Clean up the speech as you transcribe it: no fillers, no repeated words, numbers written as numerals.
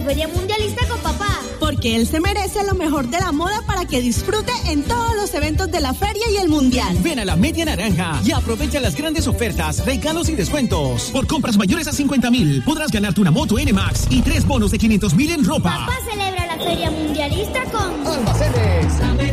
Feria Mundialista con papá. Porque él se merece lo mejor de la moda para que disfrute en todos los eventos de la feria y el mundial. Ven a la Media Naranja y aprovecha las grandes ofertas, regalos y descuentos. Por compras mayores a 50,000 podrás ganarte una moto N-Max y 3 bonos de 500,000 en ropa. Papá celebra la Feria Mundialista con Almacenes